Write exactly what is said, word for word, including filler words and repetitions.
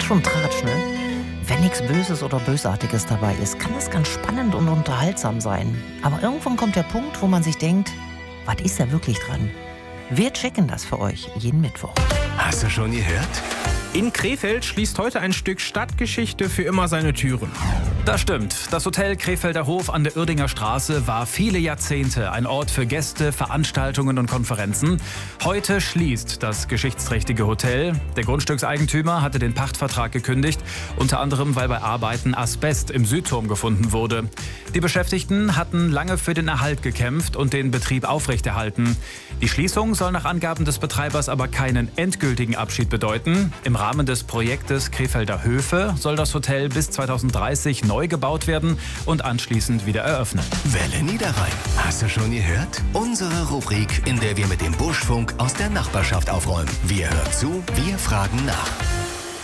schon Tratsch, ne? Wenn nichts Böses oder Bösartiges dabei ist, kann es ganz spannend und unterhaltsam sein. Aber irgendwann kommt der Punkt, wo man sich denkt, was ist da wirklich dran? Wir checken das für euch jeden Mittwoch. Hast du schon gehört? In Krefeld schließt heute ein Stück Stadtgeschichte für immer seine Türen. Das stimmt. Das Hotel Krefelder Hof an der Uerdinger Straße war viele Jahrzehnte ein Ort für Gäste, Veranstaltungen und Konferenzen. Heute schließt das geschichtsträchtige Hotel. Der Grundstückseigentümer hatte den Pachtvertrag gekündigt, unter anderem weil bei Arbeiten Asbest im Südturm gefunden wurde. Die Beschäftigten hatten lange für den Erhalt gekämpft und den Betrieb aufrechterhalten. Die Schließung soll nach Angaben des Betreibers aber keinen endgültigen Abschied bedeuten. Im Rahmen des Projektes Krefelder Höfe soll das Hotel bis zweitausenddreißig neu gebaut werden und anschließend wieder eröffnen. Welle Niederrhein. Hast du schon gehört? Unsere Rubrik, in der wir mit dem Buschfunk aus der Nachbarschaft aufräumen. Wir hören zu, wir fragen nach.